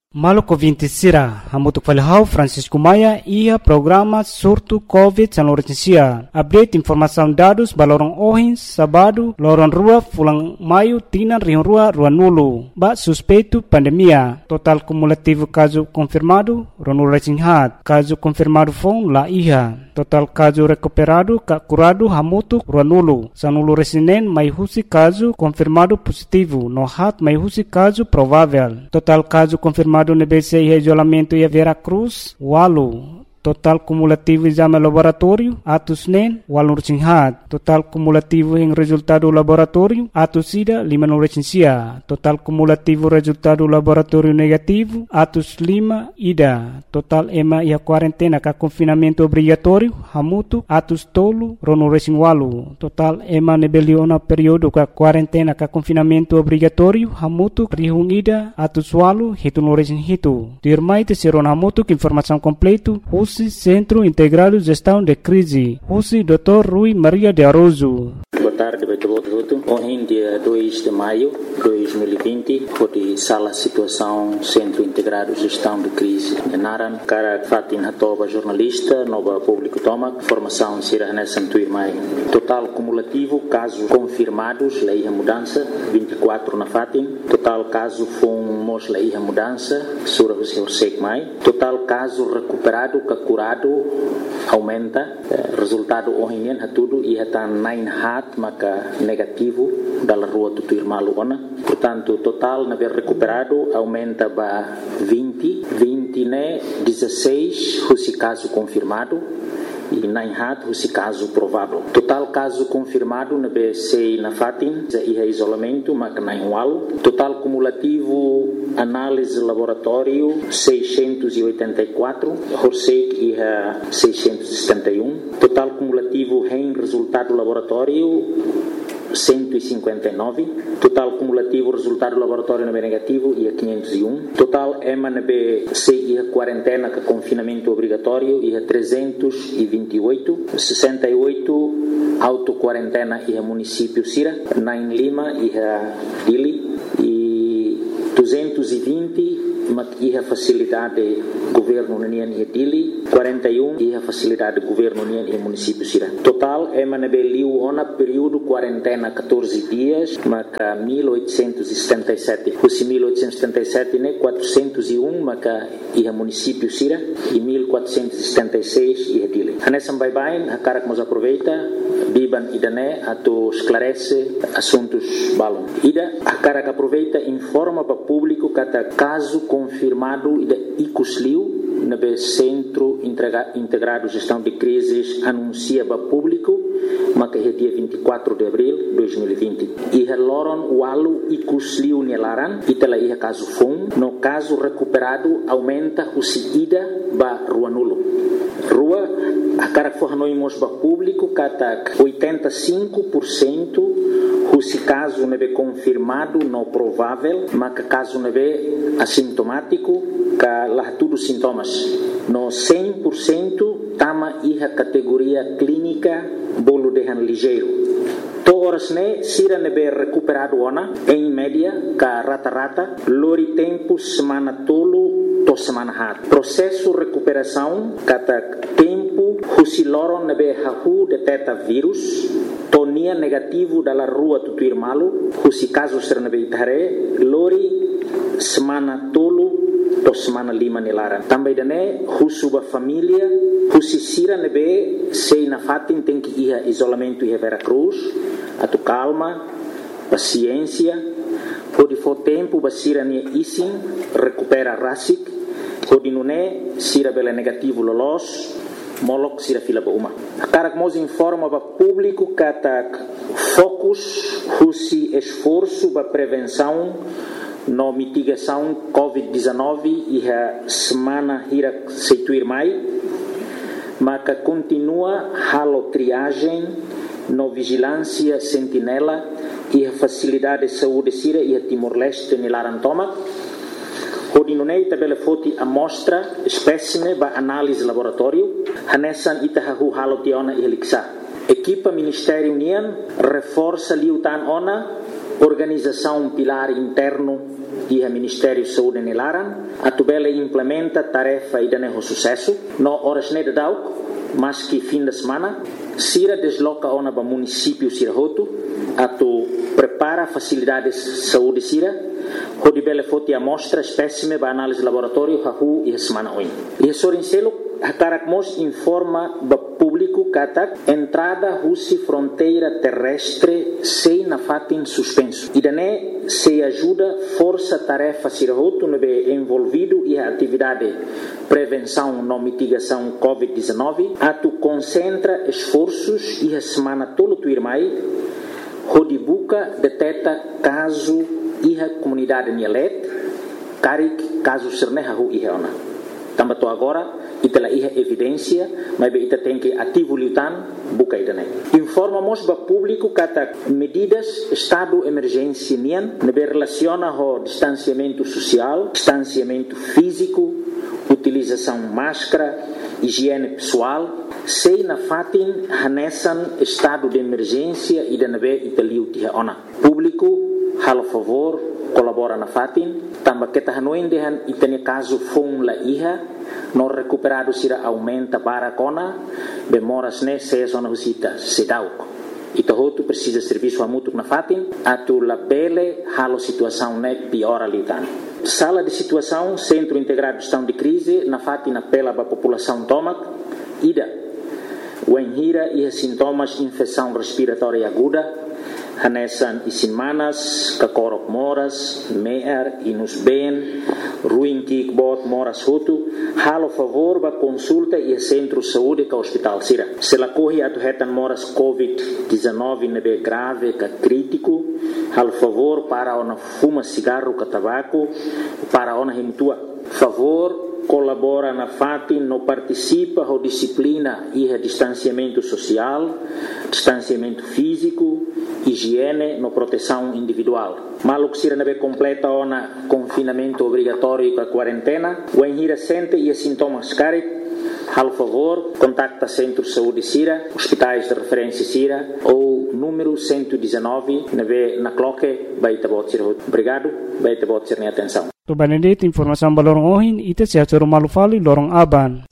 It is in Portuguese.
Maluco 20 Sira, hamutuk falhau Francisco Maia ia programa surto COVID-19 Sia. Update informação dados balorong ohin sabado lorong rua fulang maio tinan rion rua nulu. Ba suspeito pandemia. Total cumulativo caso confirmado ronu resinhat. Caso confirmado fon la iha. Total caso recuperado ka curado hamutuk nulu. Sanulu resinen mai husi caso confirmado positivo. No hat mai husi caso provável. Total caso confirmado no BC e isolamento e Veracruz, Walu. Total cumulativo exame laboratório, atos NEN, Walu Rechinhat. Total cumulativo em resultado laboratório, atos SIDA, 5 no Rechinsia. Total cumulativo resultado laboratório negativo, atos 5 IDA. Total EMA e a quarentena com confinamento obrigatório, Hamutu, atos tolo, Rono Rechin Walu. Total EMA nebeliona período com quarentena com confinamento obrigatório, Hamutu, Rihung IDA, atos Walu, Hitu no Rechin Hitu. Dirmai te seron Hamutu, informação completo, Centro Integrado de Gestão de Crise. Husi Dr. Rui Maria de Aroso. Boa tarde, Beto. Ontem, dia 2 de maio de 2020, foi sala situação Centro Integrado de Gestão de Crise de Naran. Cara Fatin Hatoba, jornalista, nova público toma, formação Sira Nessa Tuirmai. Total cumulativo, casos confirmados, lei a mudança, 24 na Fatin. Total caso fomos lei a mudança, Sura Hussein Mai. Total caso recuperado, curado, aumenta. Resultado ontem é tudo e está 9 hat, maka negativo da rua do Tuirmalu ona. Portanto, total na ver recuperado aumenta para 20 né 16 esse caso confirmado e 9 hat esse caso provável. Total caso confirmado na BC na Fatin, e isolamento, maka 9 wal. Total cumulativo análise laboratório 684, Horsek e 671. Total cumulativo em resultado laboratório 159. Total cumulativo resultado laboratório na B negativo e 501. Total EMA na BC e quarentena com confinamento obrigatório e 328. 68 auto-quarentena e município Sira, 9 Lima e Dili e 220 e a facilidade governo União e Dili, 41 e a facilidade governo União e município Sira. Total é manabeliu ona período quarentena 14 dias, maca 1877. Os 1877 né 401 maca e a município Sira e 1476 e a Dili. Hanessa bye a cara que nos aproveita biban idane ato esclarece assuntos balon. Ida a cara que aproveita informa para público cada caso confirmado ida icusliu na Centro Integrado de Gestão de Crises anuncia para público mas que é dia 24 de abril de 2020 e loron walu icusliu nelaran e tela ia caso fom no caso recuperado aumenta o ida ba rua nulo rua a cara que for noimos para público kata 85% esse caso não é confirmado, não provável, mas que caso não é assintomático, que lá tudo sintomas. No 100% tama a categoria clínica bolo de ligeiro. Todas né sira ne be recuperado ona em média ka rata lori tempo semana tolo to semana hat. Processo recuperação kata tempo husiloron ne be hahu detecta vírus tonia negativo dalla rua do Tuirmalu husi caso ser ne be itare lori semana tolo to semana 5 nelaran. Também dane husuba família husi sira ne be sei na Fatin tem que ir isolamento e Veracruz atu calma, paciência, pode for tempo basira ne isin recupera rasik, pode não é sira bela negativo lolos, molok sira fila ba uma. A cara que nos informa para público kata focus husi esforço para prevenção no mitigação COVID-19 e a semana hira seituir mai, mas que continua halo triagem no vigilância sentinela e a facilidade de saúde Sira e a Timor-Leste nilaran toma. Hodinunei tabela foti amostra espécime ba análise laboratório hanessan itahahu halotiona e heliksa. Equipa Ministério União reforça liutan ona organização pilar interno e o Ministério da Saúde nelaran, a tubela implementa tarefa e dá sucesso, no horas neda dauk, mas que fim de semana, Sira desloca ona para município Sirahoto, a tu prepara facilidades de saúde Sira, onde bela foto amostra espécime para análise laboratório hahu e a semana oin. E a Sorincelo, a Caracmos informa para público que entrada russi fronteira terrestre sem na fatin suspenso. E daí se ajuda força tarefa Sirahoto no envolvido e a atividade prevenção e mitigação COVID-19, a tu concentra esforços e a semana todo tu irmai, onde buca detecta caso e a comunidade Nielet, carik caso sernehahu e reona. Também agora ita la iha evidência, mas ita tem que ativo lutan buka idane. Informamos para público que medidas estado emergência nian nebe relaciona ho distanciamento social, distanciamento físico, utilização máscara, higiene pessoal, sei na fatin hanesan estado de emergência e nebe ita liuti ona. Público halo favor colabora na fatin, também que tahanoin dehan itane caso fong la iha no recuperado sira aumenta para cona demoras ne se zona visita se dauk ita hotu precisa serviço amutuk na fatin atu la bele halo situação ne piora litan sala de situação centro integrado de gestão de crise na fatin apela para população tomac ida wenhira e sintomas infecção respiratória aguda hanesan isinmanas, kakorok moras, meer, inus ben, ruim kikbot moras hutu, halo favor ba consulta e centro saúde ka hospital sira. Se la corre atu hetan moras COVID-19 nebe grave ka crítico, halo favor para ona fuma cigarro ka tabaco, para ona himtua. Favor colabora na fatin, no participa ou disciplina e distanciamento social, distanciamento físico, higiene, no proteção individual. Maluk sira nebe completa ona confinamento obrigatório com a quarentena, o enhira sente e sintomas carik, hal favor, contacta Centro de Saúde Sira, hospitais de referência Sira ou número 119 na cloque, baita bot sira. Obrigado, baita bot sira atenção. To Benedict informação balorong ohin ite sia choro malufali lorong aban.